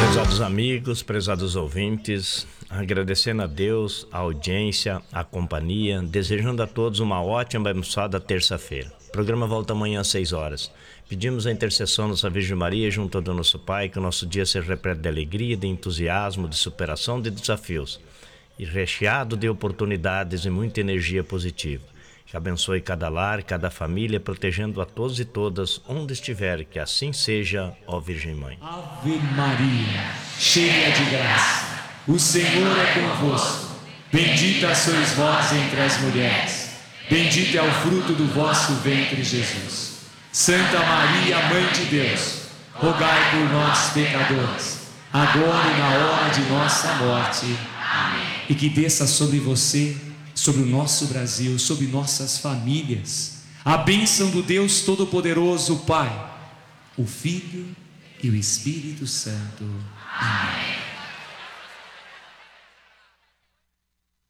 Prezados amigos, prezados ouvintes, agradecendo a Deus, a audiência, a companhia, desejando a todos uma ótima e abençoada terça-feira. O programa volta amanhã às 6 horas. Pedimos a intercessão da Nossa Virgem Maria junto do nosso Pai, que o nosso dia seja repleto de alegria, de entusiasmo, de superação de desafios e recheado de oportunidades e muita energia positiva. Que abençoe cada lar, cada família, protegendo a todos e todas onde estiver, que assim seja, ó Virgem Mãe. Ave Maria, cheia de graça, o Senhor é convosco. Bendita sois vós entre as mulheres, bendito é o fruto do vosso ventre, Jesus. Santa Maria, Mãe de Deus, rogai por nós, pecadores, agora e na hora de nossa morte. Amém. E que desça sobre você, sobre o nosso Brasil, sobre nossas famílias, a bênção do Deus Todo-Poderoso, Pai, o Filho e o Espírito Santo. Amém.